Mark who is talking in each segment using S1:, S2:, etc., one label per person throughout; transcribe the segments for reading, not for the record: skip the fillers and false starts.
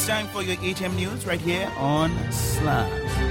S1: time for your ATM news right here on Slam.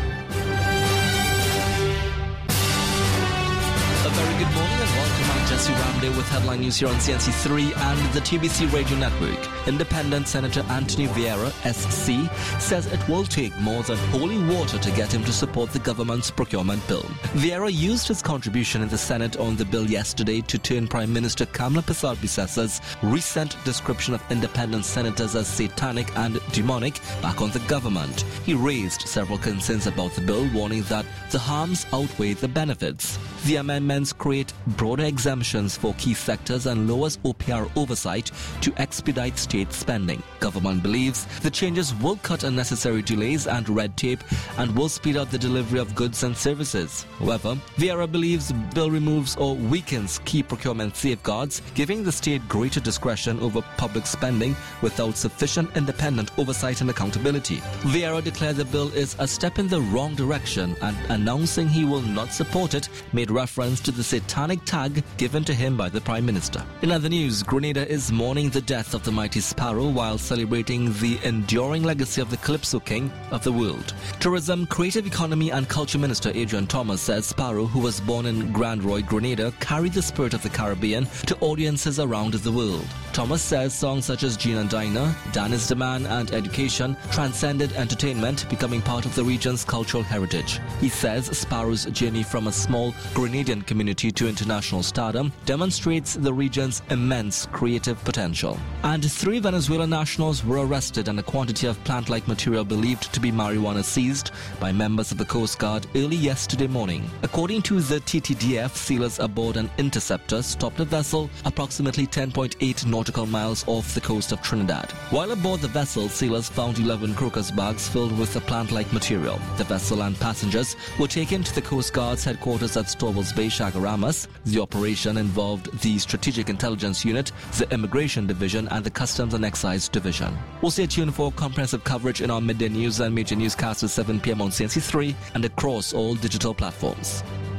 S2: A very good morning and welcome. I'm Jesse Ramday with headline news here on CNC3 and the TBC Radio Network. Independent Senator Anthony Vieira, SC, says it will take more than holy water to get him to support the government's procurement bill. Vieira used his contribution in the Senate on the bill yesterday to turn Prime Minister Kamla Persad-Bissessa's recent description of independent senators as satanic and demonic back on the government. He raised several concerns about the bill, warning that the harms outweigh the benefits. The amendments create broader exemptions for key sectors and lowers OPR oversight to expedite state spending. Government believes the changes will cut unnecessary delays and red tape and will speed up the delivery of goods and services. However, Vieira believes the bill removes or weakens key procurement safeguards, giving the state greater discretion over public spending without sufficient independent oversight and accountability. Vieira declared the bill is a step in the wrong direction and announcing he will not support it made reference to the satanic tag given to him by the Prime Minister. In other news, Grenada is mourning the death of the mighty Sparrow while celebrating the enduring legacy of the Calypso King of the world. Tourism, Creative Economy and Culture Minister Adrian Thomas says Sparrow, who was born in Grand Roy, Grenada, carried the spirit of the Caribbean to audiences around the world. Thomas says songs such as Gene and Dinah, Dan is the Man and Education transcended entertainment, becoming part of the region's cultural heritage. He says Sparrow's journey from a small Grenadian community to international stardom demonstrates the region's immense creative potential. And 3 Venezuelan nationals were arrested and a quantity of plant-like material believed to be marijuana seized by members of the Coast Guard early yesterday morning. According to the TTDF, sealers aboard an interceptor stopped a vessel approximately 10.8 nautical miles off the coast of Trinidad. While aboard the vessel, sealers found 11 crocus bags filled with the plant-like material. The vessel and passengers were taken to the Coast Guard's headquarters at Storwells Bay, Chaguaramas. The operation involved the Strategic Intelligence Unit, the Immigration Division and the Customs and Excise Division. We'll stay tuned for comprehensive coverage in our midday news and major newscasts at 7 p.m. on CNC3 and across all digital platforms.